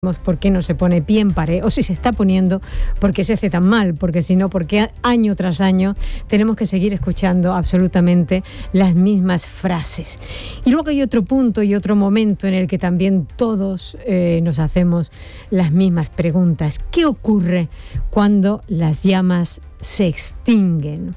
por qué no se pone pie en pared, o si se está poniendo, por qué se hace tan mal, porque si no, porque año tras año tenemos que seguir escuchando absolutamente las mismas frases. Y luego hay otro punto y otro momento en el que también todos nos hacemos las mismas preguntas. ¿Qué ocurre cuando las llamas se extinguen?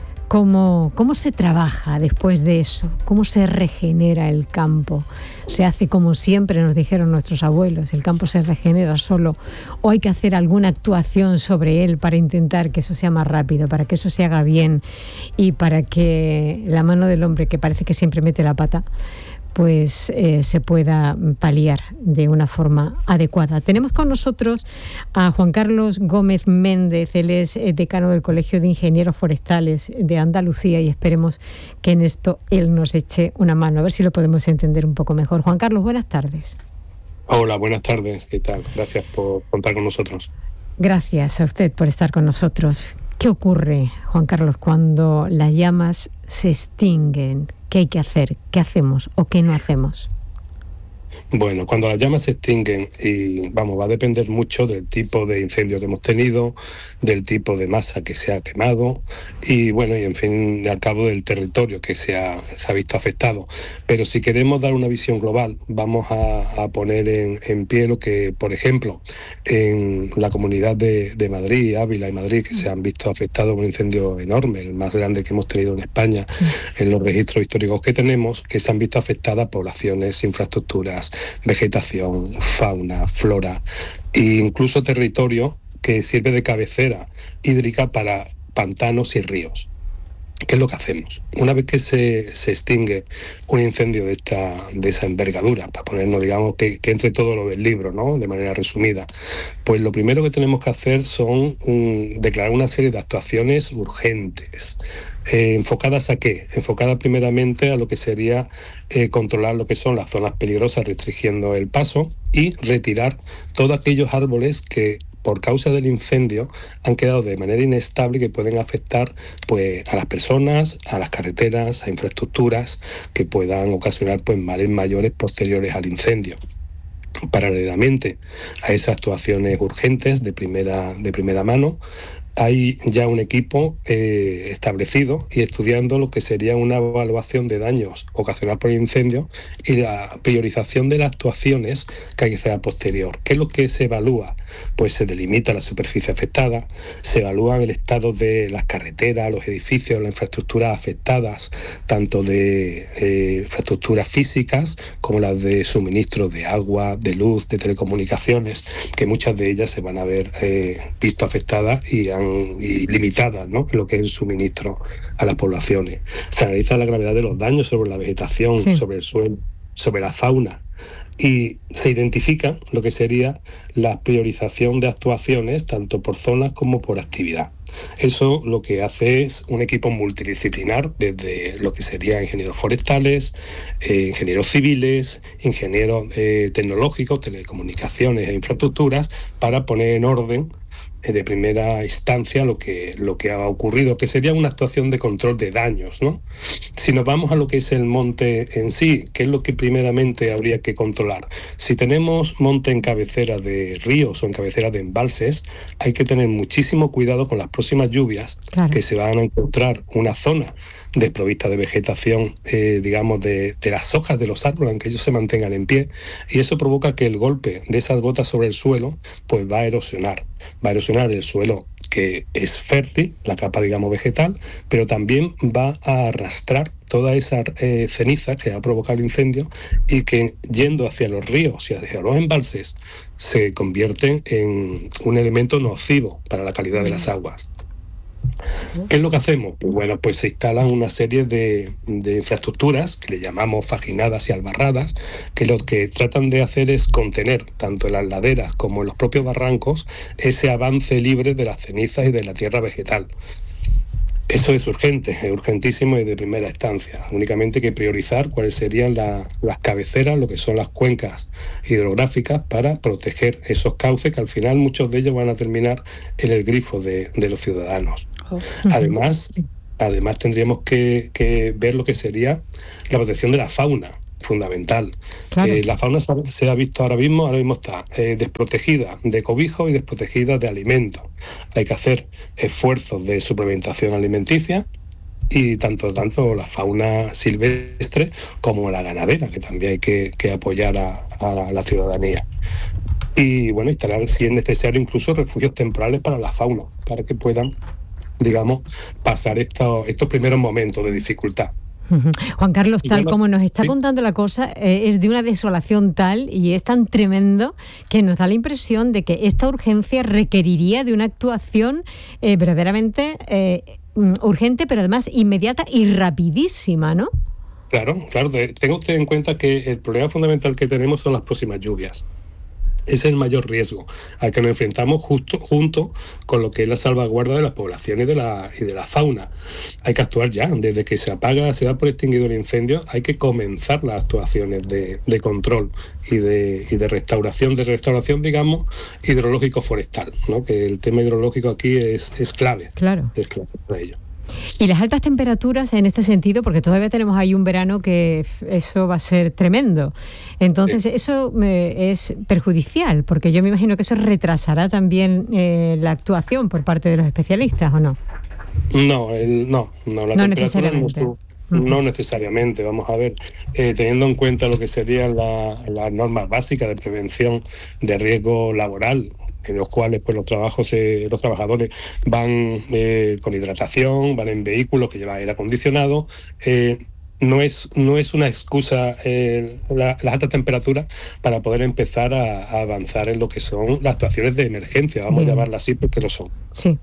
¿Cómo se trabaja después de eso? ¿Cómo se regenera el campo? ¿Se hace como siempre nos dijeron nuestros abuelos? ¿El campo se regenera solo? ¿O hay que hacer alguna actuación sobre él para intentar que eso sea más rápido, para que eso se haga bien y para que la mano del hombre, que parece que siempre mete la pata, pues se pueda paliar de una forma adecuada? Tenemos con nosotros a Juan Carlos Gómez Méndez. Él es decano del Colegio de Ingenieros Forestales de Andalucía y esperemos que en esto él nos eche una mano, a ver si lo podemos entender un poco mejor. Juan Carlos, buenas tardes. Hola, buenas tardes. ¿Qué tal? Gracias por contar con nosotros. Gracias a usted por estar con nosotros. ¿Qué ocurre, Juan Carlos, cuando las llamas se extinguen? ¿Qué hay que hacer? ¿Qué hacemos o qué no hacemos? Bueno, cuando las llamas se extinguen, y va a depender mucho del tipo de incendio que hemos tenido, del tipo de masa que se ha quemado y en fin, al cabo del territorio que se ha visto afectado. Pero si queremos dar una visión global, vamos a poner en pie lo que, por ejemplo, en la comunidad de Madrid, Ávila y Madrid, que se han visto afectados por un incendio enorme, el más grande que hemos tenido en España, sí, en los registros históricos que tenemos, que se han visto afectadas poblaciones, infraestructuras, vegetación, fauna, flora e incluso territorio que sirve de cabecera hídrica para pantanos y ríos. ¿Qué es lo que hacemos? Una vez que se extingue un incendio de esa envergadura, para ponernos, digamos, que entre todo lo del libro, ¿no?, de manera resumida, pues lo primero que tenemos que hacer son declarar una serie de actuaciones urgentes. ¿Enfocadas a qué? Enfocadas primeramente a lo que sería controlar lo que son las zonas peligrosas, restringiendo el paso y retirar todos aquellos árboles que por causa del incendio han quedado de manera inestable, que pueden afectar pues a las personas, a las carreteras, a infraestructuras, que puedan ocasionar pues males mayores posteriores al incendio. Paralelamente a esas actuaciones urgentes de primera mano, hay ya un equipo establecido y estudiando lo que sería una evaluación de daños ocasionados por el incendio y la priorización de las actuaciones que hay que hacer a posterior. ¿Qué es lo que se evalúa? Pues se delimita la superficie afectada, se evalúan el estado de las carreteras, los edificios, las infraestructuras afectadas, tanto de infraestructuras físicas como las de suministro de agua, de luz, de telecomunicaciones, que muchas de ellas se van a ver visto afectadas y limitadas, ¿no?, lo que es el suministro a las poblaciones. Se analiza la gravedad de los daños sobre la vegetación, sí, sobre el suelo, sobre la fauna, y se identifica lo que sería la priorización de actuaciones tanto por zonas como por actividad. Eso lo que hace es un equipo multidisciplinar, desde lo que serían ingenieros forestales, ingenieros civiles, ingenieros tecnológicos, telecomunicaciones e infraestructuras, para poner en orden de primera instancia lo que ha ocurrido, que sería una actuación de control de daños, ¿no? Si nos vamos a lo que es el monte en sí, ¿qué es lo que primeramente habría que controlar? Si tenemos monte en cabecera de ríos o en cabecera de embalses, hay que tener muchísimo cuidado con las próximas lluvias, claro, que se van a encontrar una zona desprovista de vegetación, digamos, de las hojas de los árboles, aunque ellos se mantengan en pie, y eso provoca que el golpe de esas gotas sobre el suelo pues va a erosionar el suelo, que es fértil, la capa, digamos, vegetal, pero también va a arrastrar toda esa ceniza que ha provocado el incendio y que, yendo hacia los ríos y hacia los embalses, se convierte en un elemento nocivo para la calidad de las aguas. ¿Qué es lo que hacemos? Pues se instalan una serie de infraestructuras que le llamamos faginadas y albarradas, que lo que tratan de hacer es contener, tanto en las laderas como en los propios barrancos, ese avance libre de las cenizas y de la tierra vegetal. Eso es urgente, es urgentísimo y de primera instancia. Únicamente hay que priorizar cuáles serían las cabeceras, lo que son las cuencas hidrográficas, para proteger esos cauces, que al final muchos de ellos van a terminar en el grifo de los ciudadanos. Además tendríamos que ver lo que sería la protección de la fauna. fundamental. Claro. La fauna se ha visto ahora mismo está desprotegida de cobijo y desprotegida de alimentos. Hay que hacer esfuerzos de suplementación alimenticia, y tanto la fauna silvestre como la ganadera, que también hay que apoyar a la ciudadanía. Y bueno, instalar, si es necesario, incluso refugios temporales para la fauna, para que puedan, digamos, pasar estos primeros momentos de dificultad. Juan Carlos, tal como nos está contando la cosa, es de una desolación tal y es tan tremendo que nos da la impresión de que esta urgencia requeriría de una actuación verdaderamente urgente, pero además inmediata y rapidísima, ¿no? Claro. Tenga usted en cuenta que el problema fundamental que tenemos son las próximas lluvias. Ese es el mayor riesgo al que nos enfrentamos junto con lo que es la salvaguarda de las poblaciones y de la fauna. Hay que actuar ya, desde que se da por extinguido el incendio, hay que comenzar las actuaciones de control y de restauración, digamos, hidrológico-forestal, ¿no? Que el tema hidrológico aquí es clave. Claro. Es clave para ello. Y las altas temperaturas en este sentido, porque todavía tenemos ahí un verano que eso va a ser tremendo. Entonces, sí, eso es perjudicial, porque yo me imagino que eso retrasará también la actuación por parte de los especialistas, ¿o no? No, la temperatura necesariamente. No necesariamente. Vamos a ver, teniendo en cuenta lo que serían las normas básicas de prevención de riesgo laboral, en los cuales pues los trabajadores van con hidratación, van en vehículos que llevan aire acondicionado. No es una excusa las altas temperaturas para poder empezar a avanzar en lo que son las actuaciones de emergencia, vamos a llamarlas así porque lo son. Sí.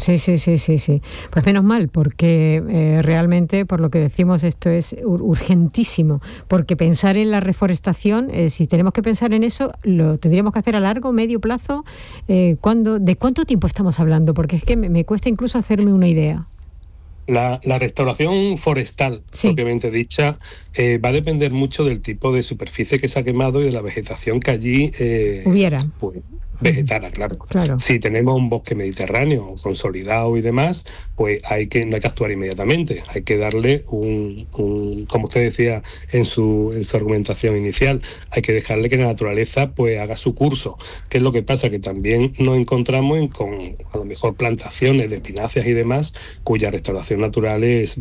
Pues menos mal, porque realmente, por lo que decimos, esto es urgentísimo, porque pensar en la reforestación, si tenemos que pensar en eso, lo tendríamos que hacer a largo, medio plazo. ¿De cuánto tiempo estamos hablando? Porque es que me cuesta incluso hacerme una idea. La restauración forestal, sí, propiamente dicha, va a depender mucho del tipo de superficie que se ha quemado y de la vegetación que allí hubiera. Pues, vegetara, claro. Si tenemos un bosque mediterráneo consolidado y demás, pues no hay que actuar inmediatamente. Hay que darle como usted decía en su argumentación inicial, hay que dejarle que la naturaleza pues haga su curso. ¿Qué es lo que pasa? Que también nos encontramos con a lo mejor plantaciones de epináceas y demás, cuya restauración natural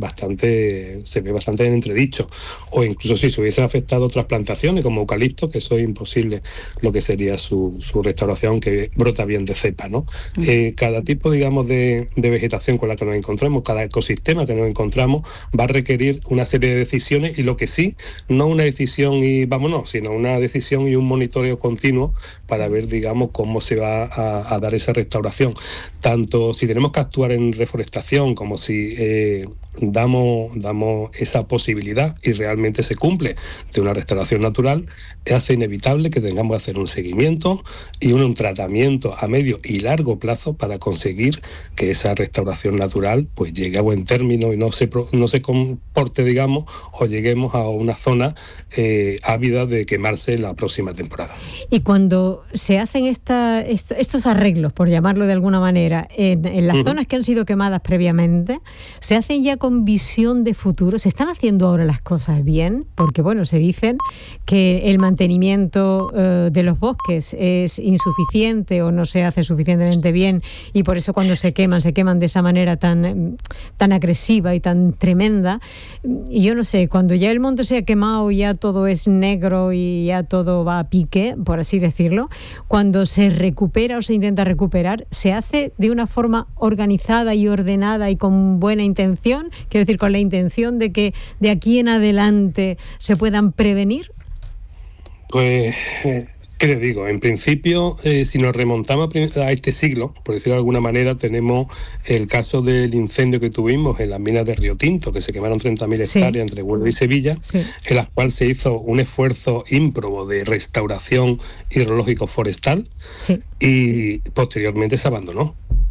se ve bastante en entredicho. O incluso si se hubiesen afectado otras plantaciones como eucalipto, que eso es imposible lo que sería su restauración, que brota bien de cepa, ¿no? Cada tipo, digamos, de vegetación con la que nos encontramos, cada ecosistema que nos encontramos va a requerir una serie de decisiones, y lo que sí, no una decisión y vámonos, sino una decisión y un monitoreo continuo para ver, digamos, cómo se va a dar esa restauración. Tanto si tenemos que actuar en reforestación como si damos esa posibilidad y realmente se cumple de una restauración natural, hace inevitable que tengamos que hacer un seguimiento y un tratamiento a medio y largo plazo para conseguir que esa restauración natural pues llegue a buen término y no se comporte, digamos, o lleguemos a una zona ávida de quemarse la próxima temporada. Y cuando se hacen estos arreglos, por llamarlo de alguna manera, en las zonas que han sido quemadas previamente, ¿se hacen ya con visión de futuro? ¿Se están haciendo ahora las cosas bien? Porque, bueno, se dicen que el mantenimiento de los bosques es insuficiente o no se hace suficientemente bien, y por eso cuando se queman de esa manera tan agresiva y tan tremenda. Y yo no sé, cuando ya el monte se ha quemado, ya todo es negro y ya todo va a pique, por así decirlo, cuando se recupera o se intenta recuperar, ¿se hace de una forma organizada y ordenada y con buena intención? Quiero decir, con la intención de que de aquí en adelante se puedan prevenir. Pues, ¿qué le digo? En principio, si nos remontamos a este siglo, por decirlo de alguna manera, tenemos el caso del incendio que tuvimos en las minas de Río Tinto, que se quemaron 30.000 hectáreas entre Huelva y Sevilla, en las cuales se hizo un esfuerzo ímprobo de restauración hidrológico-forestal, y posteriormente se abandonó.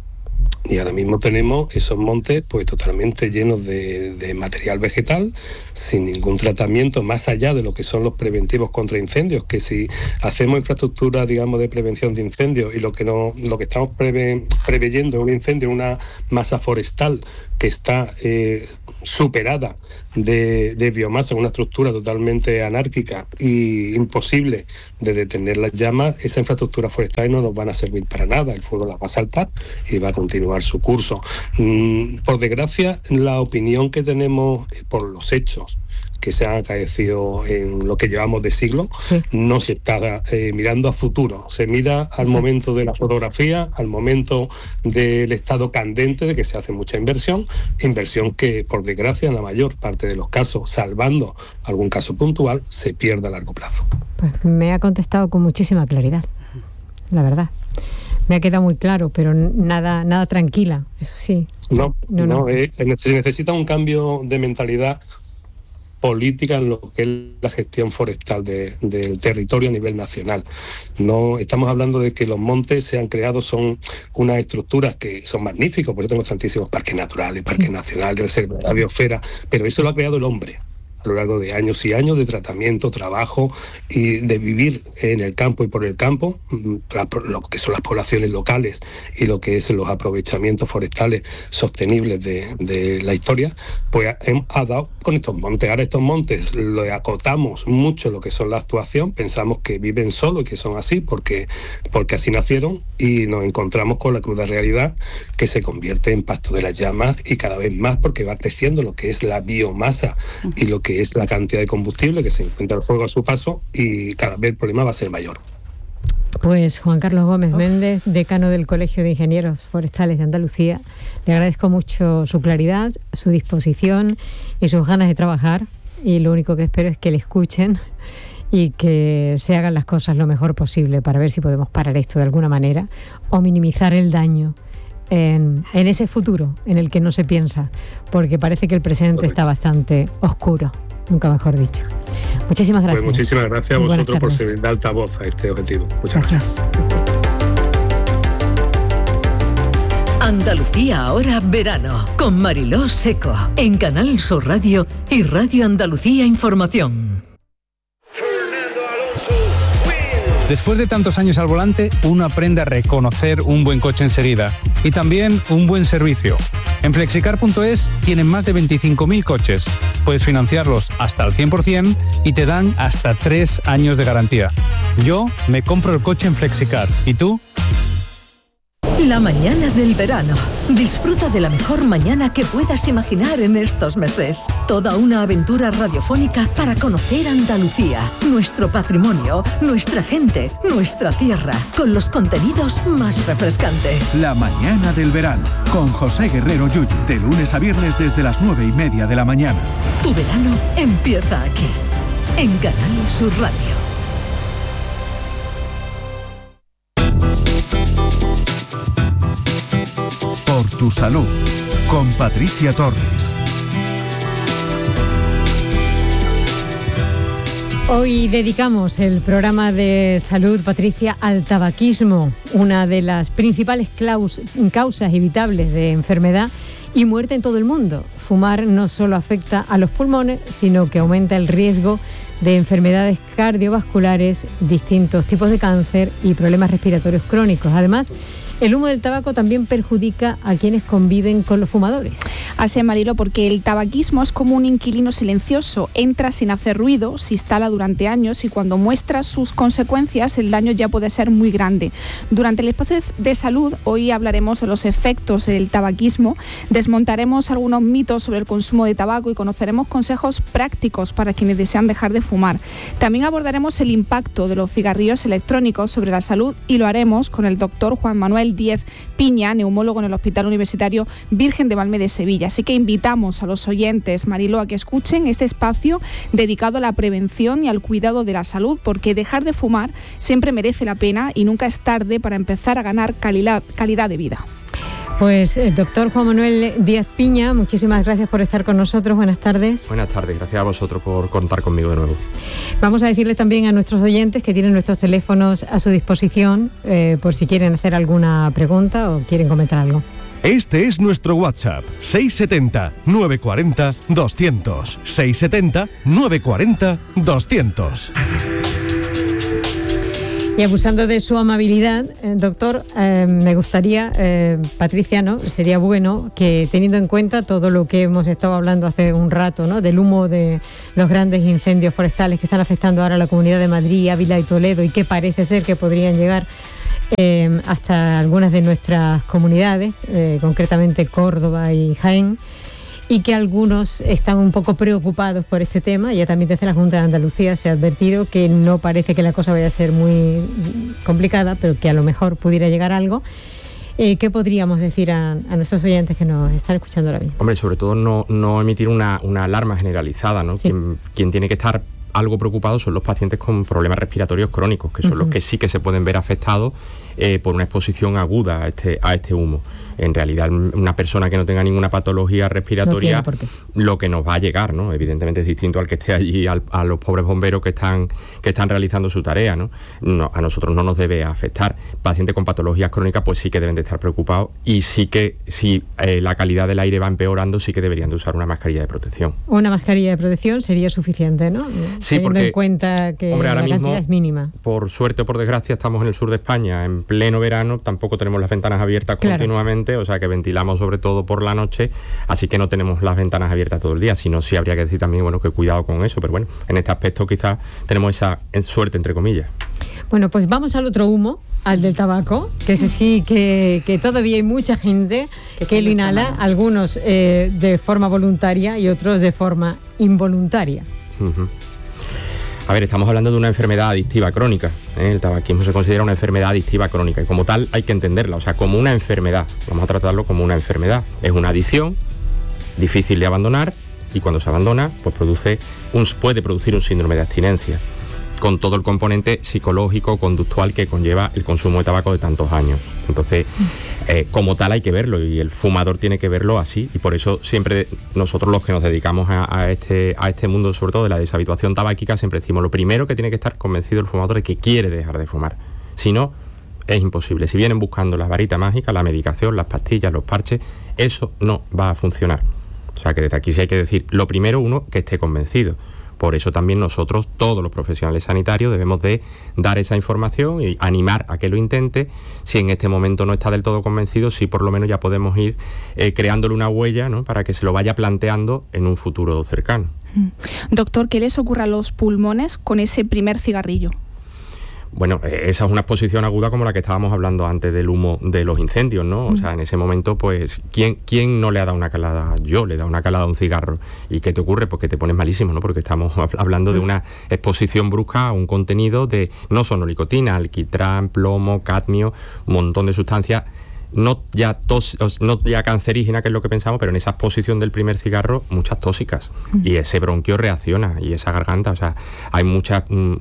Y ahora mismo tenemos esos montes pues totalmente llenos de material vegetal, sin ningún tratamiento más allá de lo que son los preventivos contra incendios, que si hacemos infraestructura, digamos, de prevención de incendios y lo que estamos preveyendo es un incendio, una masa forestal que está superada de biomasa, una estructura totalmente anárquica y imposible de detener las llamas, esas infraestructuras forestales no nos van a servir para nada. El fuego las va a saltar y va a continuar su curso. Por desgracia, la opinión que tenemos por los hechos que se han acaecido en lo que llevamos de siglo, sí, no se está mirando a futuro, se mira al momento de la fotografía, al momento del estado candente de que se hace mucha inversión que por desgracia en la mayor parte de los casos, salvando algún caso puntual, se pierde a largo plazo. Pues me ha contestado con muchísima claridad, la verdad. Me ha quedado muy claro, pero nada tranquila, eso sí. No. Se necesita un cambio de mentalidad política en lo que es la gestión forestal del territorio a nivel nacional. No estamos hablando de que los montes se han creado, son unas estructuras que son magníficos, por eso tenemos tantísimos parques naturales, parques nacionales, reservas de la biosfera, pero eso lo ha creado el hombre a lo largo de años y años de tratamiento, trabajo y de vivir en el campo y por el campo, lo que son las poblaciones locales y lo que es los aprovechamientos forestales sostenibles de la historia, pues ha dado con estos montes. Ahora estos montes le acotamos mucho lo que son la actuación, pensamos que viven solos y que son así porque así nacieron, y nos encontramos con la cruda realidad que se convierte en pasto de las llamas, y cada vez más porque va creciendo lo que es la biomasa y lo que es la cantidad de combustible que se encuentra el fuego a su paso, y cada vez el problema va a ser mayor. Pues Juan Carlos Gómez Méndez, decano del Colegio de Ingenieros Forestales de Andalucía, le agradezco mucho su claridad, su disposición y sus ganas de trabajar, y lo único que espero es que le escuchen y que se hagan las cosas lo mejor posible para ver si podemos parar esto de alguna manera o minimizar el daño en ese futuro en el que no se piensa, porque parece que el presente está bastante oscuro, nunca mejor dicho. Muchísimas gracias. Pues muchísimas gracias a vosotros por ser de altavoz a este objetivo. Muchas gracias. Andalucía ahora verano, con Mariló Seco, en Canal Sur Radio y Radio Andalucía Información. Después de tantos años al volante, uno aprende a reconocer un buen coche enseguida y también un buen servicio. En Flexicar.es tienen más de 25.000 coches. Puedes financiarlos hasta el 100% y te dan hasta 3 años de garantía. Yo me compro el coche en Flexicar. ¿Y tú? La mañana del verano. Disfruta de la mejor mañana que puedas imaginar en estos meses. Toda una aventura radiofónica para conocer Andalucía, nuestro patrimonio, nuestra gente, nuestra tierra, con los contenidos más refrescantes. La mañana del verano, con José Guerrero Yuyu, de lunes a viernes desde las 9:30 de la mañana. Tu verano empieza aquí, en Canal Sur Radio. Por tu salud, con Patricia Torres. Hoy dedicamos el programa de salud, Patricia, al tabaquismo, una de las principales causas evitables de enfermedad y muerte en todo el mundo. Fumar no solo afecta a los pulmones, sino que aumenta el riesgo de enfermedades cardiovasculares, distintos tipos de cáncer y problemas respiratorios crónicos. Además, el humo del tabaco también perjudica a quienes conviven con los fumadores. Así es, Marilo, porque el tabaquismo es como un inquilino silencioso. Entra sin hacer ruido, se instala durante años y cuando muestra sus consecuencias el daño ya puede ser muy grande. Durante el espacio de salud hoy hablaremos de los efectos del tabaquismo, desmontaremos algunos mitos sobre el consumo de tabaco y conoceremos consejos prácticos para quienes desean dejar de fumar. También abordaremos el impacto de los cigarrillos electrónicos sobre la salud y lo haremos con el doctor Juan Manuel Díez Piña, neumólogo en el Hospital Universitario Virgen de Valme de Sevilla. Así que invitamos a los oyentes, Mariló, a que escuchen este espacio dedicado a la prevención y al cuidado de la salud, porque dejar de fumar siempre merece la pena y nunca es tarde para empezar a ganar calidad de vida. Pues el doctor Juan Manuel Díez Piña, muchísimas gracias por estar con nosotros. Buenas tardes. Buenas tardes, gracias a vosotros por contar conmigo de nuevo. Vamos a decirles también a nuestros oyentes que tienen nuestros teléfonos a su disposición por si quieren hacer alguna pregunta o quieren comentar algo. Este es nuestro WhatsApp, 670-940-200. 670-940-200. Y abusando de su amabilidad, doctor, me gustaría, Patricia, ¿no? Sería bueno que, teniendo en cuenta todo lo que hemos estado hablando hace un rato, ¿no? Del humo de los grandes incendios forestales que están afectando ahora a la Comunidad de Madrid, Ávila y Toledo, y que parece ser que podrían llegar hasta algunas de nuestras comunidades, concretamente Córdoba y Jaén, y que algunos están un poco preocupados por este tema. Ya también desde la Junta de Andalucía se ha advertido que no parece que la cosa vaya a ser muy complicada, pero que a lo mejor pudiera llegar algo. ¿Qué podríamos decir a nuestros oyentes que nos están escuchando ahora mismo? Hombre, sobre todo no emitir una alarma generalizada, ¿no? Sí. Quien tiene que estar algo preocupado son los pacientes con problemas respiratorios crónicos, que son los que sí que se pueden ver afectados por una exposición aguda a este humo. En realidad, una persona que no tenga ninguna patología respiratoria, lo que nos va a llegar, ¿no? Evidentemente es distinto al que esté allí, a los pobres bomberos que están realizando su tarea, ¿no? A nosotros no nos debe afectar. Pacientes con patologías crónicas, pues sí que deben de estar preocupados, y sí que si la calidad del aire va empeorando, sí que deberían de usar una mascarilla de protección. Una mascarilla de protección sería suficiente, ¿no? Sí, teniendo en cuenta que hombre, ahora la mismo, cantidad es mínima. Por suerte o por desgracia, estamos en el sur de España, en pleno verano, tampoco tenemos las ventanas abiertas continuamente, o sea que ventilamos sobre todo por la noche, así que no tenemos las ventanas abiertas todo el día, sino sí habría que decir también, bueno, que cuidado con eso, pero bueno, en este aspecto quizás tenemos esa suerte, entre comillas. Bueno, pues vamos al otro humo, al del tabaco, que ese sí que todavía hay mucha gente que lo inhala, algunos de forma voluntaria y otros de forma involuntaria. Uh-huh. A ver, estamos hablando de una enfermedad adictiva crónica, ¿eh? El tabaquismo se considera una enfermedad adictiva crónica y como tal hay que entenderla, o sea, como una enfermedad. Vamos a tratarlo como una enfermedad. Es una adicción difícil de abandonar y cuando se abandona, pues puede producir un síndrome de abstinencia, con todo el componente psicológico, conductual que conlleva el consumo de tabaco de tantos años. Entonces, como tal hay que verlo y el fumador tiene que verlo así, y por eso siempre nosotros los que nos dedicamos a este mundo, sobre todo de la deshabituación tabáquica, siempre decimos lo primero que tiene que estar convencido el fumador es que quiere dejar de fumar. Si no, es imposible. Si vienen buscando la varita mágica, la medicación, las pastillas, los parches, eso no va a funcionar. O sea que desde aquí sí hay que decir, lo primero uno, que esté convencido. Por eso también nosotros, todos los profesionales sanitarios, debemos de dar esa información y animar a que lo intente. Si en este momento no está del todo convencido, sí por lo menos ya podemos ir creándole una huella, ¿no? Para que se lo vaya planteando en un futuro cercano. Doctor, ¿qué les ocurre a los pulmones con ese primer cigarrillo? Bueno, esa es una exposición aguda como la que estábamos hablando antes del humo de los incendios, ¿no? O sea, en ese momento, pues, ¿quién no le ha dado una calada? Yo le he dado una calada a un cigarro. ¿Y qué te ocurre? Pues que te pones malísimo, ¿no? Porque estamos hablando de una exposición brusca a un contenido de no solo nicotina, alquitrán, plomo, cadmio, un montón de sustancias, no ya cancerígena, que es lo que pensamos, pero en esa exposición del primer cigarro, muchas tóxicas. Y ese bronquio reacciona, y esa garganta, o sea, hay muchas,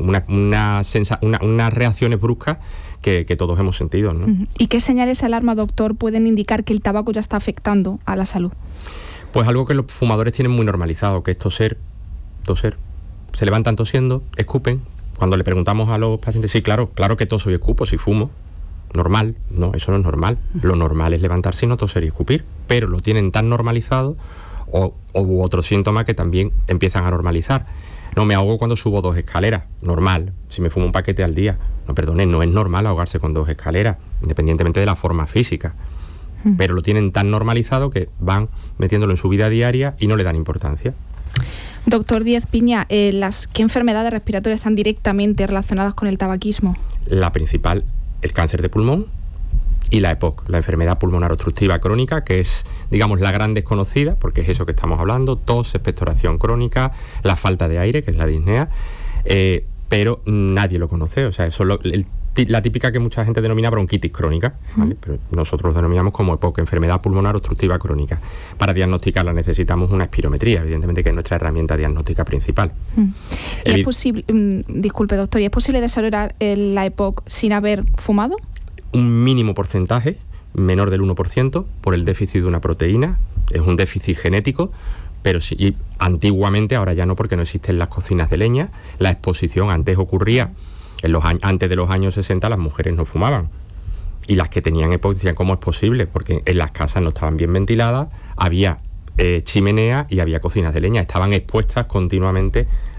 unas reacciones bruscas que todos hemos sentido, ¿no? ¿Y qué señales de alarma, doctor, pueden indicar que el tabaco ya está afectando a la salud? Pues algo que los fumadores tienen muy normalizado, que es toser. Se levantan tosiendo, escupen. Cuando le preguntamos a los pacientes, sí, claro que toso y escupo, si fumo. Normal, no, eso no es normal. Lo normal es levantarse y no toser y escupir, pero lo tienen tan normalizado o otros síntomas que también empiezan a normalizar. No, me ahogo cuando subo 2 escaleras, normal, si me fumo un paquete al día. No, perdone, no es normal ahogarse con 2 escaleras, independientemente de la forma física. Pero lo tienen tan normalizado que van metiéndolo en su vida diaria y no le dan importancia. Doctor Díez Piña, ¿qué enfermedades respiratorias están directamente relacionadas con el tabaquismo? La principal, el cáncer de pulmón y la EPOC, la enfermedad pulmonar obstructiva crónica, que es, digamos, la gran desconocida, porque es eso que estamos hablando, tos, expectoración crónica, la falta de aire, que es la disnea, pero nadie lo conoce, o sea, eso es la típica que mucha gente denomina bronquitis crónica, ¿vale? Pero nosotros lo denominamos como EPOC, enfermedad pulmonar obstructiva crónica. Para diagnosticarla necesitamos una espirometría, evidentemente, que es nuestra herramienta diagnóstica principal. ¿Y es posible, disculpe doctor, ¿y es posible desarrollar la EPOC sin haber fumado? Un mínimo porcentaje, menor del 1%, por el déficit de una proteína, es un déficit genético, pero sí, y antiguamente, ahora ya no porque no existen las cocinas de leña, la exposición antes ocurría. Antes de los años 60 las mujeres no fumaban y las que tenían EPOC decían, ¿cómo es posible? Porque en las casas no estaban bien ventiladas, había chimenea y había cocinas de leña, estaban expuestas continuamente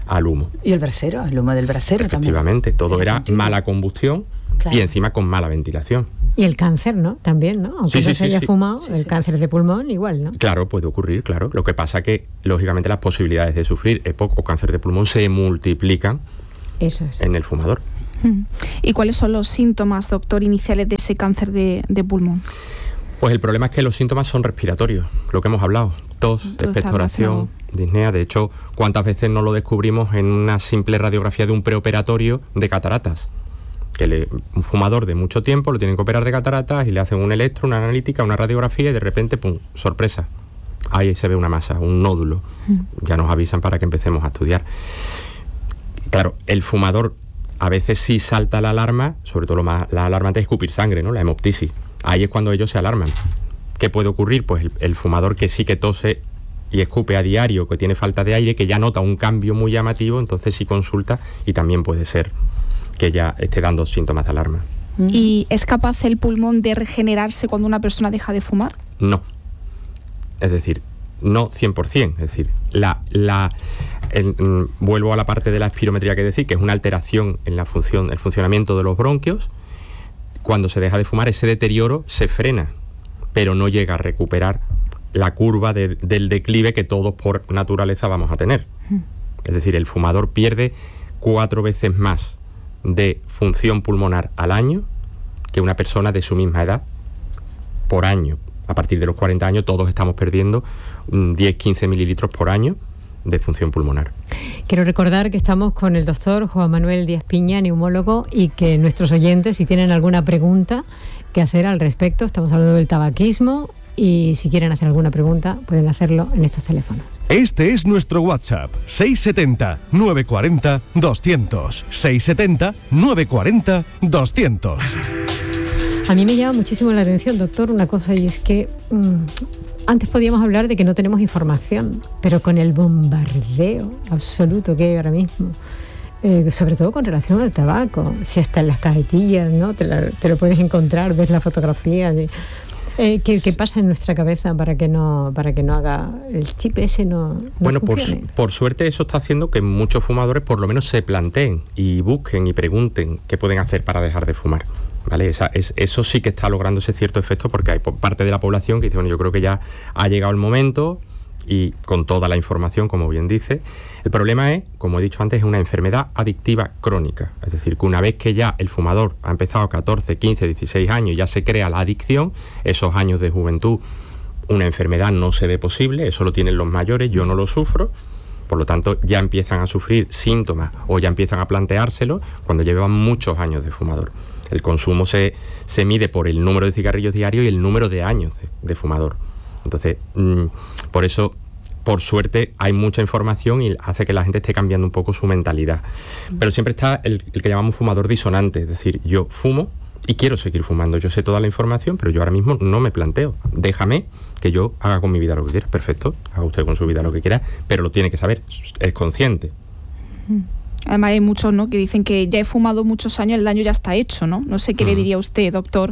al humo. Y el brasero, el humo del brasero Efectivamente, también. todo era mala combustión, claro, y encima con mala ventilación. Y el cáncer, ¿no? También, ¿no? Aunque no se haya fumado, el cáncer de pulmón igual, ¿no? Claro, puede ocurrir, claro. Lo que pasa que, lógicamente, las posibilidades de sufrir EPOC o cáncer de pulmón se multiplican en el fumador. ¿Y cuáles son los síntomas, doctor, iniciales de ese cáncer de pulmón? Pues el problema es que los síntomas son respiratorios, lo que hemos hablado. Tos, expectoración, disnea. De hecho, ¿cuántas veces no lo descubrimos en una simple radiografía de un preoperatorio de cataratas? Que un fumador de mucho tiempo lo tienen que operar de cataratas y le hacen un electro, una analítica, una radiografía y de repente, ¡pum!, sorpresa. Ahí se ve una masa, un nódulo. Ya nos avisan para que empecemos a estudiar. Claro, el fumador a veces sí salta la alarma, sobre todo la alarmante es escupir sangre, ¿no? La hemoptisis. Ahí es cuando ellos se alarman. ¿Qué puede ocurrir? Pues el fumador que sí que tose y escupe a diario, que tiene falta de aire, que ya nota un cambio muy llamativo, entonces sí consulta y también puede ser que ya esté dando síntomas de alarma. ¿Y es capaz el pulmón de regenerarse cuando una persona deja de fumar? No. Es decir, no 100%. Es decir, vuelvo a la parte de la espirometría que decir, que es una alteración en el funcionamiento de los bronquios. Cuando se deja de fumar, ese deterioro se frena, pero no llega a recuperar la curva del declive que todos por naturaleza vamos a tener. Es decir, el fumador pierde 4 veces más de función pulmonar al año que una persona de su misma edad por año. A partir de los 40 años todos estamos perdiendo 10-15 mililitros por año de función pulmonar. Quiero recordar que estamos con el doctor Juan Manuel Díaz Piña, neumólogo, y que nuestros oyentes, si tienen alguna pregunta que hacer al respecto, estamos hablando del tabaquismo, y si quieren hacer alguna pregunta pueden hacerlo en estos teléfonos. Este es nuestro WhatsApp, 670-940-200. 670-940-200. A mí me llama muchísimo la atención, doctor, una cosa, y es que antes podíamos hablar de que no tenemos información, pero con el bombardeo absoluto que hay ahora mismo, sobre todo con relación al tabaco, si hasta en las cajetillas, ¿no? Te lo puedes encontrar, ves la fotografía de... ¿Qué pasa en nuestra cabeza para que no haga el chip ese no bueno, funcione? por suerte eso está haciendo que muchos fumadores por lo menos se planteen y busquen y pregunten qué pueden hacer para dejar de fumar, ¿vale? Eso sí que está logrando ese cierto efecto, porque hay parte de la población que dice, bueno, yo creo que ya ha llegado el momento, y con toda la información, como bien dice. El problema es, como he dicho antes, es una enfermedad adictiva crónica. Es decir, que una vez que ya el fumador ha empezado a 14, 15, 16 años y ya se crea la adicción, esos años de juventud, una enfermedad no se ve posible, eso lo tienen los mayores, yo no lo sufro, por lo tanto ya empiezan a sufrir síntomas o ya empiezan a planteárselo cuando llevan muchos años de fumador. El consumo se mide por el número de cigarrillos diarios y el número de años de fumador. Entonces, por eso, por suerte, hay mucha información y hace que la gente esté cambiando un poco su mentalidad. Pero siempre está el que llamamos fumador disonante, es decir, yo fumo y quiero seguir fumando. Yo sé toda la información, pero yo ahora mismo no me planteo. Déjame que yo haga con mi vida lo que quiera. Perfecto, haga usted con su vida lo que quiera, pero lo tiene que saber, es consciente. Además hay muchos, ¿no?, que dicen que ya he fumado muchos años, el daño ya está hecho, ¿no? No sé qué le diría usted, doctor,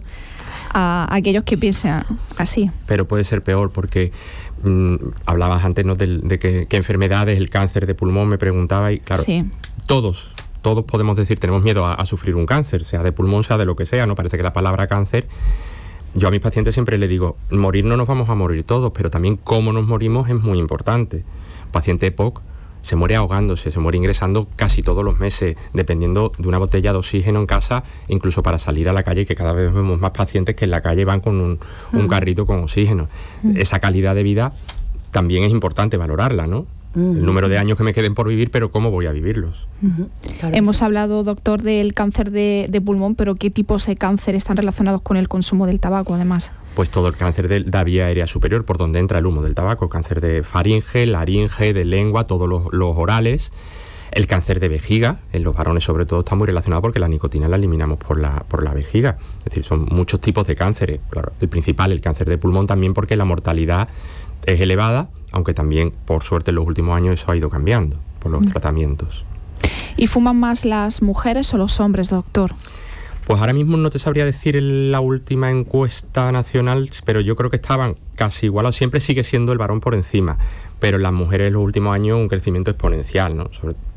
a aquellos que piensan así. Pero puede ser peor, porque hablabas antes, ¿no?, de qué enfermedades, el cáncer de pulmón, me preguntaba, y claro, sí, todos podemos decir, tenemos miedo a sufrir un cáncer, sea de pulmón, sea de lo que sea, ¿no? Parece que la palabra cáncer, yo a mis pacientes siempre les digo, morir no nos vamos a morir todos, pero también cómo nos morimos es muy importante. Paciente EPOC se muere ahogándose, se muere ingresando casi todos los meses, dependiendo de una botella de oxígeno en casa, incluso para salir a la calle, que cada vez vemos más pacientes que en la calle van con un carrito con oxígeno. Esa calidad de vida también es importante valorarla, ¿no? El número de años que me queden por vivir, pero ¿cómo voy a vivirlos? Claro, hemos hablado, doctor, del cáncer de pulmón, pero ¿qué tipos de cáncer están relacionados con el consumo del tabaco, además? Pues todo el cáncer de la vía aérea superior, por donde entra el humo del tabaco, cáncer de faringe, laringe, de lengua, todos los orales. El cáncer de vejiga, en los varones sobre todo, está muy relacionado porque la nicotina la eliminamos por la vejiga. Es decir, son muchos tipos de cánceres. Claro, el principal, el cáncer de pulmón, también porque la mortalidad es elevada, aunque también, por suerte, en los últimos años eso ha ido cambiando por los tratamientos. ¿Y fuman más las mujeres o los hombres, doctor? Pues ahora mismo no te sabría decir en la última encuesta nacional, pero yo creo que estaban casi igualados. Siempre sigue siendo el varón por encima, pero en las mujeres en los últimos años un crecimiento exponencial, ¿no?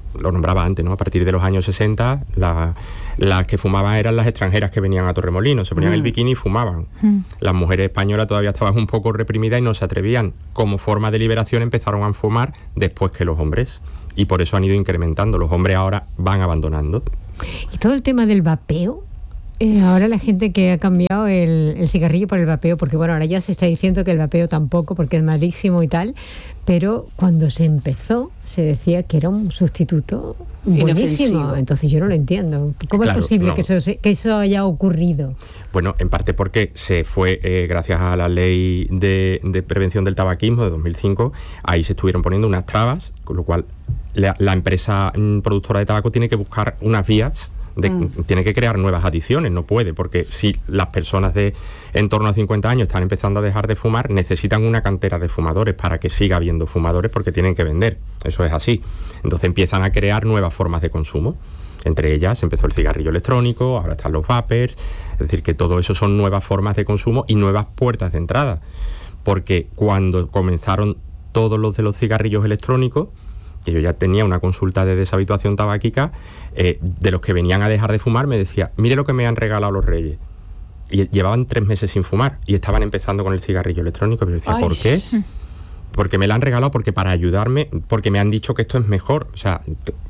lo nombraba antes, ¿no? A partir de los años 60, las que fumaban eran las extranjeras que venían a Torremolinos, se ponían el bikini y fumaban. Las mujeres españolas todavía estaban un poco reprimidas y no se atrevían. Como forma de liberación empezaron a fumar después que los hombres, y por eso han ido incrementando. Los hombres ahora van abandonando. Y todo el tema del vapeo. Ahora la gente que ha cambiado el cigarrillo por el vapeo, porque bueno, ahora ya se está diciendo que el vapeo tampoco, porque es malísimo y tal, pero cuando se empezó se decía que era un sustituto buenísimo. Inofensivo. Entonces yo no lo entiendo. ¿Cómo Claro, es posible no. que eso haya ocurrido? Bueno, en parte porque se fue, gracias a la ley de prevención del tabaquismo de 2005, ahí se estuvieron poniendo unas trabas, con lo cual la empresa productora de tabaco tiene que buscar unas vías. Tiene que crear nuevas adiciones, no puede, porque si las personas de en torno a 50 años están empezando a dejar de fumar, necesitan una cantera de fumadores para que siga habiendo fumadores, porque tienen que vender, eso es así. Entonces empiezan a crear nuevas formas de consumo, entre ellas empezó el cigarrillo electrónico, ahora están los vapers, es decir, que todo eso son nuevas formas de consumo y nuevas puertas de entrada, porque cuando comenzaron todos los de los cigarrillos electrónicos, que yo ya tenía una consulta de deshabituación tabáquica, de los que venían a dejar de fumar, me decía, mire lo que me han regalado los Reyes. Y llevaban 3 meses sin fumar y estaban empezando con el cigarrillo electrónico. Pero yo decía, ¿por qué? Porque me lo han regalado, porque para ayudarme, porque me han dicho que esto es mejor. O sea,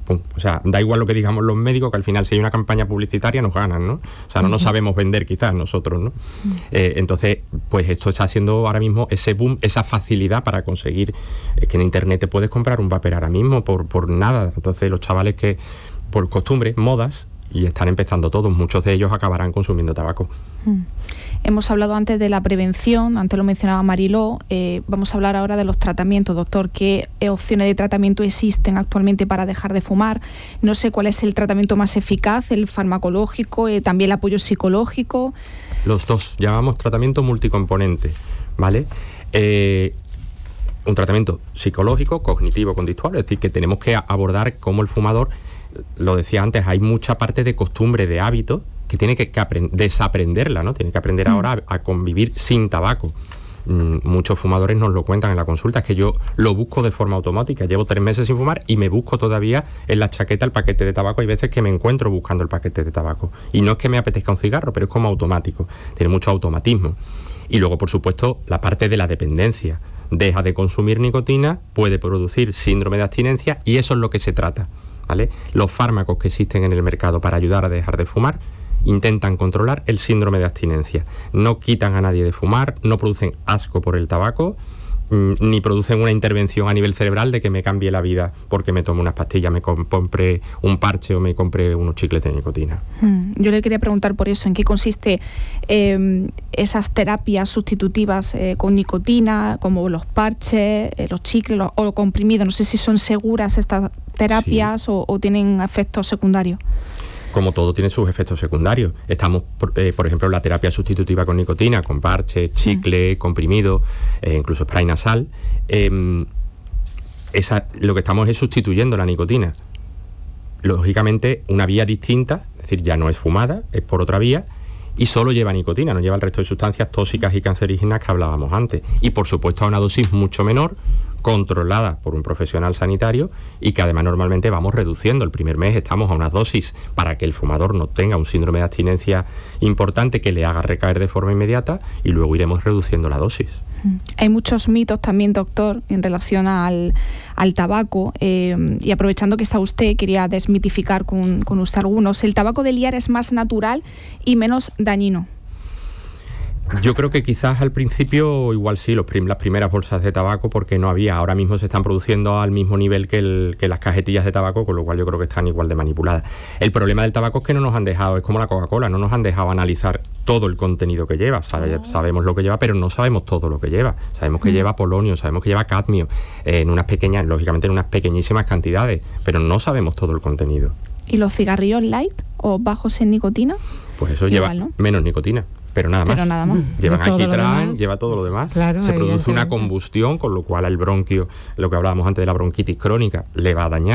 da igual lo que digamos los médicos, que al final si hay una campaña publicitaria nos ganan, ¿no? O sea, no nos sabemos vender quizás nosotros, ¿no? Entonces, pues esto está haciendo ahora mismo ese boom, esa facilidad para conseguir, que en internet te puedes comprar un vapor ahora mismo por nada. Entonces los chavales que, por costumbre, modas, y están empezando todos, muchos de ellos acabarán consumiendo tabaco. Hemos hablado antes de la prevención, antes lo mencionaba Mariló, vamos a hablar ahora de los tratamientos, doctor. ¿Qué opciones de tratamiento existen actualmente para dejar de fumar? No sé cuál es el tratamiento más eficaz, el farmacológico, también el apoyo psicológico. Los dos, llamamos tratamiento multicomponente, ¿vale? Un tratamiento psicológico, cognitivo, conductual, es decir, que tenemos que abordar cómo el fumador, lo decía antes, hay mucha parte de costumbre, de hábito, que tiene que desaprenderla, ¿no? Tiene que aprender ahora a convivir sin tabaco. Muchos fumadores nos lo cuentan en la consulta, es que yo lo busco de forma automática, llevo 3 meses sin fumar y me busco todavía en la chaqueta el paquete de tabaco. Hay veces que me encuentro buscando el paquete de tabaco y no es que me apetezca un cigarro, pero es como automático, tiene mucho automatismo. Y luego, por supuesto, la parte de la dependencia. Deja de consumir nicotina, puede producir síndrome de abstinencia y eso es lo que se trata, ¿vale? Los fármacos que existen en el mercado para ayudar a dejar de fumar intentan controlar el síndrome de abstinencia. No quitan a nadie de fumar, no producen asco por el tabaco, ni producen una intervención a nivel cerebral de que me cambie la vida porque me tome unas pastillas, me compre un parche o me compre unos chicles de nicotina. Yo le quería preguntar por eso, ¿en qué consiste esas terapias sustitutivas con nicotina, como los parches, los chicles o los comprimidos? No sé si son seguras estas terapias, sí, o tienen efectos secundarios. Como todo tiene sus efectos secundarios. Estamos, por ejemplo, en la terapia sustitutiva con nicotina, con parches, chicle, comprimido, incluso spray nasal. Lo que estamos es sustituyendo la nicotina. Lógicamente, una vía distinta, es decir, ya no es fumada, es por otra vía, y solo lleva nicotina, no lleva el resto de sustancias tóxicas y cancerígenas que hablábamos antes. Y, por supuesto, a una dosis mucho menor, controlada por un profesional sanitario y que además normalmente vamos reduciendo. El primer mes estamos a unas dosis para que el fumador no tenga un síndrome de abstinencia importante que le haga recaer de forma inmediata y luego iremos reduciendo la dosis. Hay muchos mitos también, doctor, en relación al tabaco y aprovechando que está usted, quería desmitificar con usted algunos. ¿El tabaco de liar es más natural y menos dañino? Yo creo que quizás al principio igual sí, las primeras bolsas de tabaco, porque no había. Ahora mismo se están produciendo al mismo nivel que las cajetillas de tabaco, con lo cual yo creo que están igual de manipuladas. El problema del tabaco es que no nos han dejado, es como la Coca-Cola, no nos han dejado analizar todo el contenido que lleva. Sabemos lo que lleva, pero no sabemos todo lo que lleva. Sabemos que lleva polonio, sabemos que lleva cadmio, lógicamente en unas pequeñísimas cantidades, pero no sabemos todo el contenido. ¿Y los cigarrillos light o bajos en nicotina? Pues eso lleva, ¿no?, menos nicotina. Pero nada más. Llevan alquitrán, lleva todo lo demás. Claro, se produce una combustión, con lo cual el bronquio, lo que hablábamos antes de la bronquitis crónica, le va a dañar.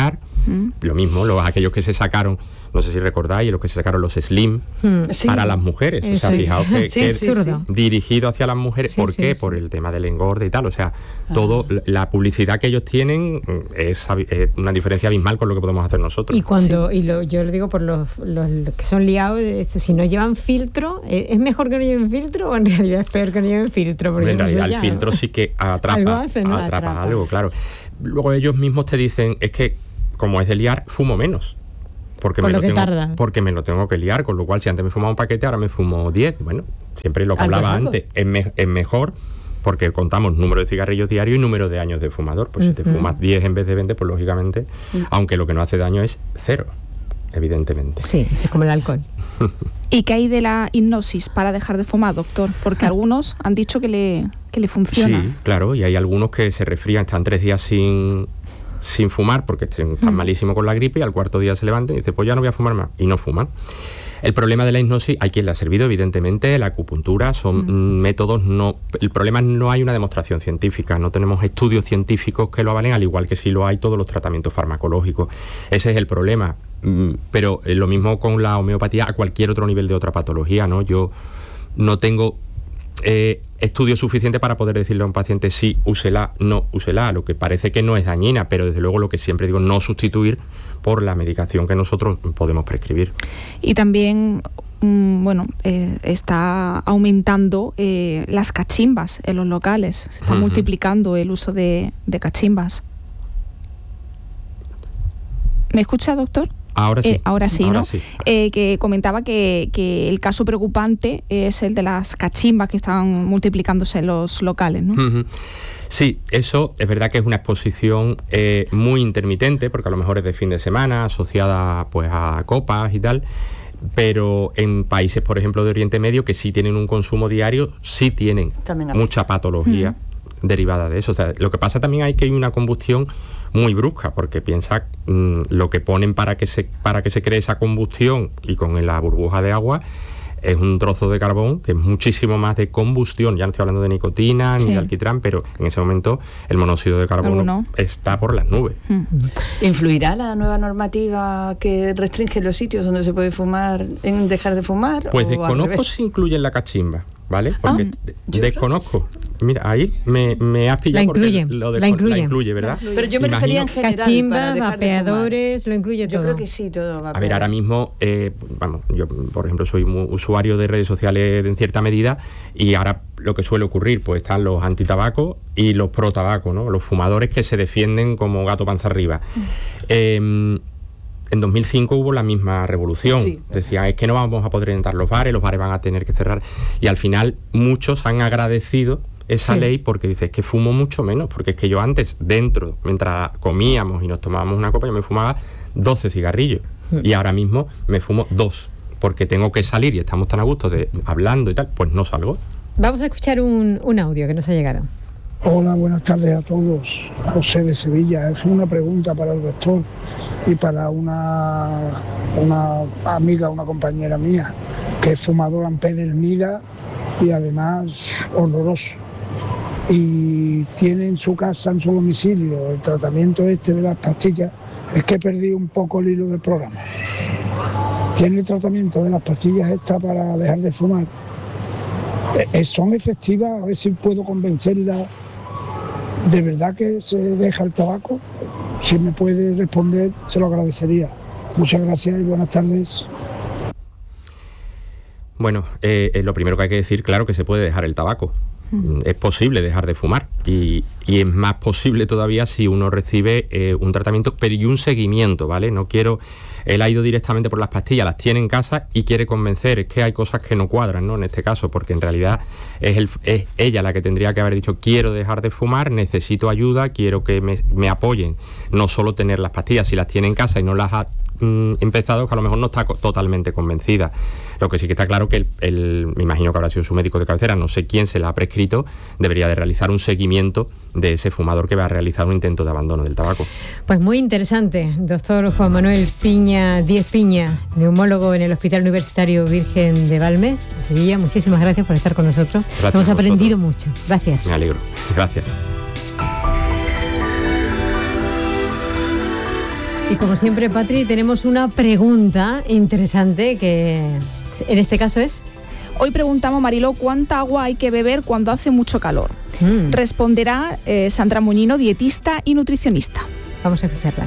Lo mismo, aquellos que se sacaron, no sé si recordáis, los que se sacaron los Slim para las mujeres. O sea, fijaos que es dirigido hacia las mujeres. ¿Por qué? Por el tema del engorde y tal. O sea, todo, la publicidad que ellos tienen es una diferencia abismal con lo que podemos hacer nosotros. Y cuando yo lo digo por los que son liados, si no llevan filtro, ¿es mejor que no lleven filtro o en realidad es peor que no lleven filtro? Porque en realidad el filtro sí que atrapa algo, claro. Luego ellos mismos te dicen, es que como es de liar, fumo menos. Porque me lo tengo que liar, con lo cual si antes me fumaba un paquete, ahora me fumo 10. Bueno, siempre lo que hablaba antes, es mejor porque contamos número de cigarrillos diarios y número de años de fumador. Pues si te fumas 10 en vez de 20, pues lógicamente, aunque lo que no hace daño es 0, evidentemente. Sí, es como el alcohol. ¿Y qué hay de la hipnosis para dejar de fumar, doctor? Porque algunos han dicho que le funciona. Sí, claro, y hay algunos que se resfrían, están 3 días sin fumar porque están malísimos con la gripe y al cuarto día se levantan y dicen, pues ya no voy a fumar más, y no fuman. El problema de la hipnosis, hay quien le ha servido, evidentemente, la acupuntura, son métodos, el problema es no hay una demostración científica, no tenemos estudios científicos que lo avalen, al igual que sí lo hay todos los tratamientos farmacológicos. Ese es el problema, pero lo mismo con la homeopatía a cualquier otro nivel de otra patología, ¿no? Yo no tengo estudios suficientes para poder decirle a un paciente sí, úsela, no, úsela, lo que parece que no es dañina, pero desde luego lo que siempre digo, no sustituir por la medicación que nosotros podemos prescribir. Y también, está aumentando las cachimbas en los locales, se está multiplicando el uso de cachimbas. ¿Me escucha, doctor? Ahora sí. Ahora sí, ¿no? Sí. Que comentaba que el caso preocupante es el de las cachimbas que están multiplicándose en los locales, ¿no? Sí, eso es verdad que es una exposición muy intermitente, porque a lo mejor es de fin de semana, asociada pues a copas y tal, pero en países, por ejemplo, de Oriente Medio, que sí tienen un consumo diario, sí tienen mucha patología derivada de eso. O sea, lo que pasa también hay que hay una combustión muy brusca, porque piensa lo que ponen para que se cree esa combustión y con la burbuja de agua es un trozo de carbón que es muchísimo más de combustión. Ya no estoy hablando de nicotina ni de alquitrán, pero en ese momento el monóxido de carbono está por las nubes. ¿Influirá la nueva normativa que restringe los sitios donde se puede fumar en dejar de fumar? Pues desconozco si incluye la cachimba, ¿vale? Porque desconozco. Mira, ahí me has pillado porque la incluye, ¿verdad? Pero yo me refería en general. Cachimbas, vapeadores, lo incluye todo. Yo creo que sí, todo va. A ver, ahora mismo, yo por ejemplo soy muy usuario de redes sociales en cierta medida y ahora lo que suele ocurrir, pues están los antitabacos y los pro-tabaco, ¿no? Los fumadores que se defienden como gato panza arriba. En 2005 hubo la misma revolución. Decían, es que no vamos a poder entrar los bares van a tener que cerrar. Y al final muchos han agradecido esa ley porque dice, es que fumo mucho menos, porque es que yo antes, mientras comíamos y nos tomábamos una copa, yo me fumaba 12 cigarrillos. Y ahora mismo me fumo 2, porque tengo que salir y estamos tan a gusto hablando y tal, pues no salgo. Vamos a escuchar un audio que nos ha llegado. Hola, buenas tardes a todos. José de Sevilla. Es una pregunta para el doctor y para una amiga, una compañera mía, que es fumadora empedernida y además horroroso. Y tiene en su casa, en su domicilio, el tratamiento de las pastillas. Es que he perdido un poco el hilo del programa. Tiene el tratamiento de las pastillas estas para dejar de fumar. ¿Son efectivas? A ver si puedo convencerla. ¿De verdad que se deja el tabaco? Si me puede responder, se lo agradecería. Muchas gracias y buenas tardes. Bueno, lo primero que hay que decir, claro que se puede dejar el tabaco. Es posible dejar de fumar y es más posible todavía si uno recibe un tratamiento y un seguimiento, ¿vale? No quiero... Él ha ido directamente por las pastillas, las tiene en casa y quiere convencer. Es que hay cosas que no cuadran, ¿no? En este caso, porque en realidad es ella la que tendría que haber dicho, quiero dejar de fumar, necesito ayuda, quiero que me apoyen. No solo tener las pastillas, si las tiene en casa y no las ha empezado, que a lo mejor no está totalmente convencida. Lo que sí que está claro que me imagino que habrá sido su médico de cabecera, no sé quién se la ha prescrito, debería de realizar un seguimiento de ese fumador que va a realizar un intento de abandono del tabaco. Pues muy interesante, doctor Juan Manuel Díez Piña, neumólogo en el Hospital Universitario Virgen de Valme, Sevilla. Muchísimas gracias por estar con nosotros. Gracias. Hemos aprendido mucho. Gracias. Me alegro. Gracias. Y como siempre, Patri, tenemos una pregunta interesante que en este caso es... Hoy preguntamos, Mariló, ¿cuánta agua hay que beber cuando hace mucho calor? Responderá Sandra Moñino, dietista y nutricionista. Vamos a escucharla.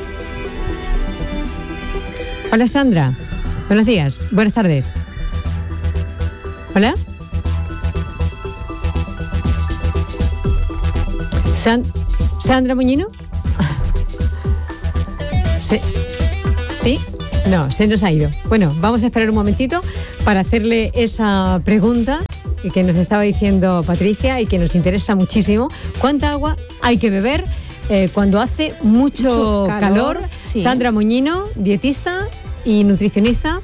Hola, Sandra. Buenos días. Buenas tardes. Hola. Sandra Moñino. ¿Sí? No, se nos ha ido. Bueno, vamos a esperar un momentito para hacerle esa pregunta que nos estaba diciendo Patricia y que nos interesa muchísimo. ¿Cuánta agua hay que beber cuando hace mucho calor? Sí. Sandra Moñino, dietista y nutricionista.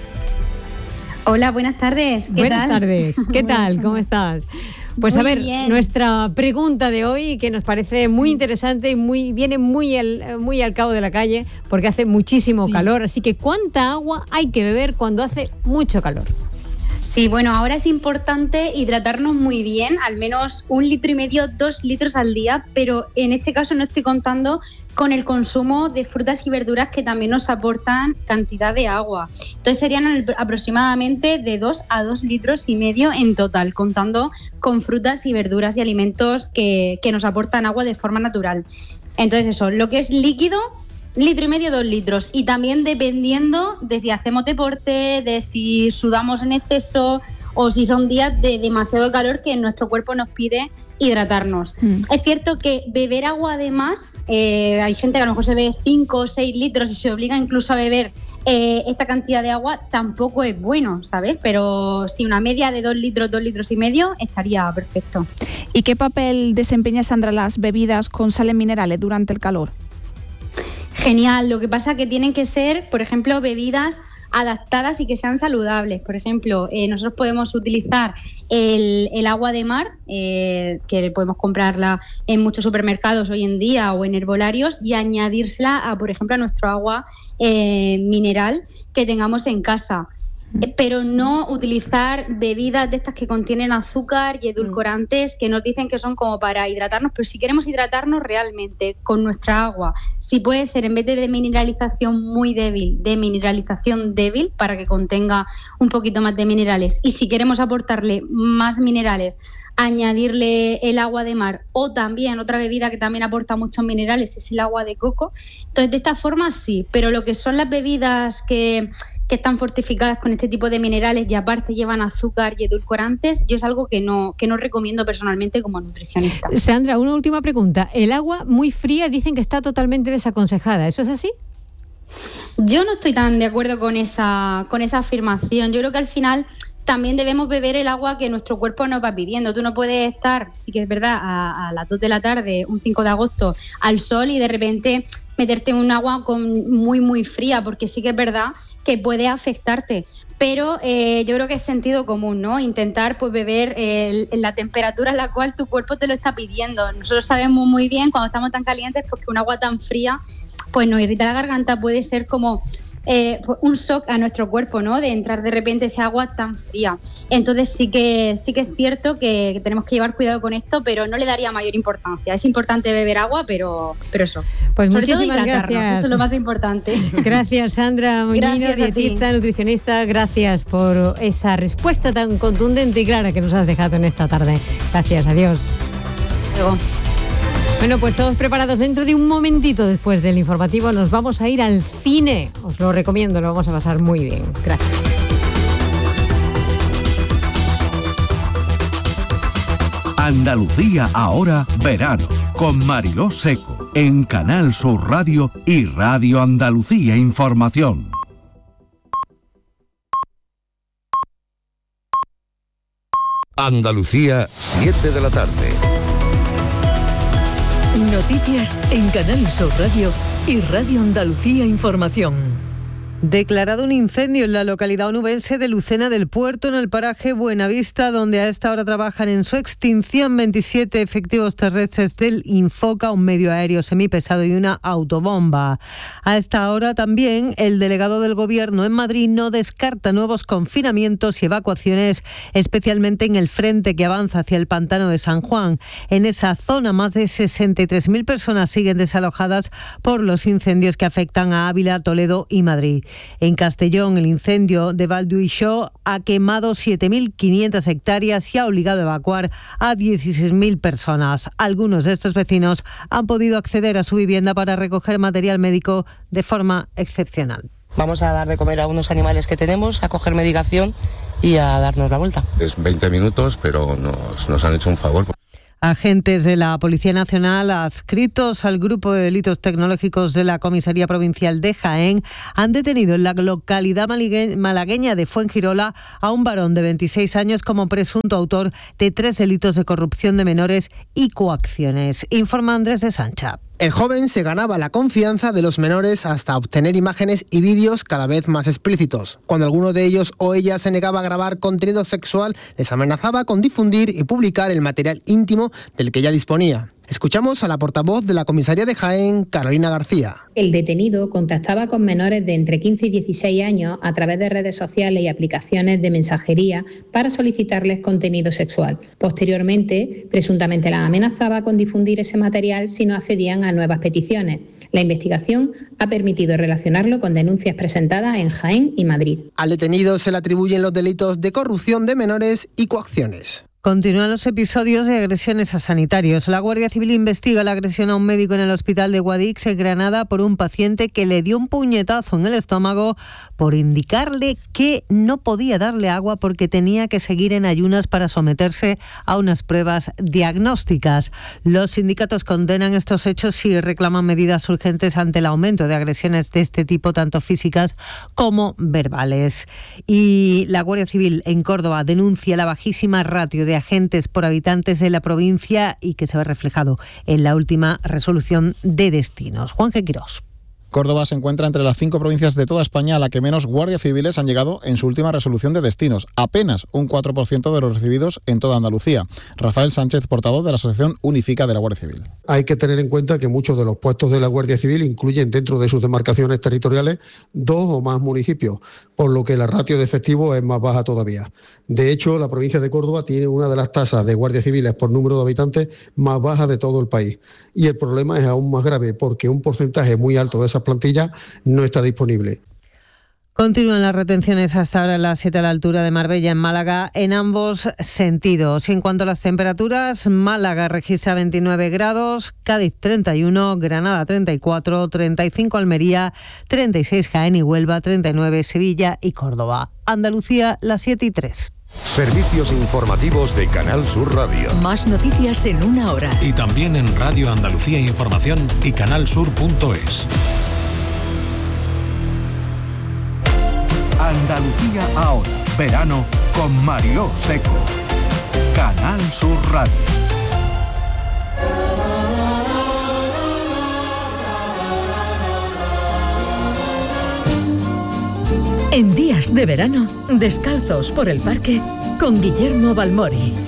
Hola, buenas tardes. Buenas tardes. ¿Qué tal? ¿Cómo estás? Pues muy a ver, bien. Nuestra pregunta de hoy, que nos parece muy interesante y viene muy al cabo de la calle, porque hace muchísimo calor. Así que, ¿cuánta agua hay que beber cuando hace mucho calor? Sí, bueno, ahora es importante hidratarnos muy bien, al menos 1,5 litros, 2 litros al día, pero en este caso no estoy contando con el consumo de frutas y verduras que también nos aportan cantidad de agua. Entonces serían aproximadamente de 2 a 2,5 litros en total, contando con frutas y verduras y alimentos que nos aportan agua de forma natural. Entonces eso, lo que es líquido, 1,5 litros, 2 litros. Y también dependiendo de si hacemos deporte, de si sudamos en exceso o si son días de demasiado calor que nuestro cuerpo nos pide hidratarnos. Es cierto que beber agua además, hay gente que a lo mejor se bebe 5 o 6 litros y se obliga incluso a beber esta cantidad de agua, tampoco es bueno, ¿sabes? Pero si una media de 2 litros, 2,5 litros estaría perfecto. ¿Y qué papel desempeña, Sandra, las bebidas con sales minerales durante el calor? Genial, lo que pasa es que tienen que ser, por ejemplo, bebidas adaptadas y que sean saludables. Por ejemplo, nosotros podemos utilizar el agua de mar, que podemos comprarla en muchos supermercados hoy en día o en herbolarios, y añadírsela, por ejemplo, a nuestro agua mineral que tengamos en casa. Pero no utilizar bebidas de estas que contienen azúcar y edulcorantes que nos dicen que son como para hidratarnos, pero si queremos hidratarnos realmente con nuestra agua, si puede ser en vez de mineralización muy débil, de mineralización débil para que contenga un poquito más de minerales, y si queremos aportarle más minerales, añadirle el agua de mar, o también otra bebida que también aporta muchos minerales es el agua de coco. Entonces de esta forma sí, pero lo que son las bebidas que están fortificadas con este tipo de minerales y aparte llevan azúcar y edulcorantes, yo es algo que no recomiendo personalmente como nutricionista. Sandra, una última pregunta. El agua muy fría dicen que está totalmente desaconsejada, ¿eso es así? Yo no estoy tan de acuerdo con esa afirmación. Yo creo que al final también debemos beber el agua que nuestro cuerpo nos va pidiendo. Tú no puedes estar, sí que es verdad, a las 2 de la tarde, un 5 de agosto, al sol y de repente meterte en un agua muy, muy fría, porque sí que es verdad que puede afectarte. Pero yo creo que es sentido común, ¿no? Intentar pues beber en la temperatura en la cual tu cuerpo te lo está pidiendo. Nosotros sabemos muy bien cuando estamos tan calientes porque un agua tan fría pues nos irrita la garganta, puede ser como un shock a nuestro cuerpo, ¿no? De entrar de repente ese agua tan fría. Entonces sí que es cierto que tenemos que llevar cuidado con esto, pero no le daría mayor importancia. Es importante beber agua, pero eso. Pues sobre muchísimas todo hidratarnos, gracias. eso es lo más importante. Gracias, Sandra Moñino, dietista, nutricionista. Gracias por esa respuesta tan contundente y clara que nos has dejado en esta tarde. Gracias, adiós. Luego. Bueno, pues todos preparados. Dentro de un momentito después del informativo nos vamos a ir al cine. Os lo recomiendo, lo vamos a pasar muy bien. Gracias. Andalucía ahora verano con Mariló Seco en Canal Sur Radio y Radio Andalucía Información. Andalucía, 7 de la tarde. Noticias en Canal Sur Radio y Radio Andalucía Información. Declarado un incendio en la localidad onubense de Lucena del Puerto, en el paraje Buenavista, donde a esta hora trabajan en su extinción 27 efectivos terrestres del Infoca, un medio aéreo semipesado y una autobomba. A esta hora también el delegado del Gobierno en Madrid no descarta nuevos confinamientos y evacuaciones, especialmente en el frente que avanza hacia el pantano de San Juan. En esa zona, más de 63.000 personas siguen desalojadas por los incendios que afectan a Ávila, Toledo y Madrid. En Castellón, el incendio de Valduixó ha quemado 7.500 hectáreas y ha obligado a evacuar a 16.000 personas. Algunos de estos vecinos han podido acceder a su vivienda para recoger material médico de forma excepcional. Vamos a dar de comer a unos animales que tenemos, a coger medicación y a darnos la vuelta. Es 20 minutos, pero nos han hecho un favor. Agentes de la Policía Nacional adscritos al Grupo de Delitos Tecnológicos de la Comisaría Provincial de Jaén han detenido en la localidad malagueña de Fuengirola a un varón de 26 años como presunto autor de 3 delitos de corrupción de menores y coacciones. Informa Andrés de Sancha. El joven se ganaba la confianza de los menores hasta obtener imágenes y vídeos cada vez más explícitos. Cuando alguno de ellos o ella se negaba a grabar contenido sexual, les amenazaba con difundir y publicar el material íntimo del que ya disponía. Escuchamos a la portavoz de la comisaría de Jaén, Carolina García. El detenido contactaba con menores de entre 15 y 16 años a través de redes sociales y aplicaciones de mensajería para solicitarles contenido sexual. Posteriormente, presuntamente las amenazaba con difundir ese material si no accedían a nuevas peticiones. La investigación ha permitido relacionarlo con denuncias presentadas en Jaén y Madrid. Al detenido se le atribuyen los delitos de corrupción de menores y coacciones. Continúan los episodios de agresiones a sanitarios. La Guardia Civil investiga la agresión a un médico en el hospital de Guadix, en Granada, por un paciente que le dio un puñetazo en el estómago por indicarle que no podía darle agua porque tenía que seguir en ayunas para someterse a unas pruebas diagnósticas. Los sindicatos condenan estos hechos y reclaman medidas urgentes ante el aumento de agresiones de este tipo, tanto físicas como verbales. Y la Guardia Civil en Córdoba denuncia la bajísima ratio de agentes por habitantes de la provincia y que se ve reflejado en la última resolución de destinos. Juan G. Quirós. Córdoba se encuentra entre las 5 provincias de toda España a la que menos guardias civiles han llegado en su última resolución de destinos, apenas un 4% de los recibidos en toda Andalucía. Rafael Sánchez, portavoz de la Asociación Unifica de la Guardia Civil. Hay que tener en cuenta que muchos de los puestos de la Guardia Civil incluyen dentro de sus demarcaciones territoriales 2 o más municipios, por lo que la ratio de efectivos es más baja todavía. De hecho, la provincia de Córdoba tiene una de las tasas de guardias civiles por número de habitantes más bajas de todo el país. Y el problema es aún más grave porque un porcentaje muy alto de esas plantillas no está disponible. Continúan las retenciones hasta ahora a las 7 a la altura de Marbella, en Málaga, en ambos sentidos. Y en cuanto a las temperaturas, Málaga registra 29 grados, Cádiz 31, Granada 34, 35 Almería, 36 Jaén y Huelva, 39 Sevilla y Córdoba. Andalucía, las 7:03. Servicios informativos de Canal Sur Radio. Más noticias en una hora. Y también en Radio Andalucía Información y canalsur.es. Andalucía ahora, verano con Mariló Seco. Canal Sur Radio. En días de verano, descalzos por el parque con Guillermo Balmori.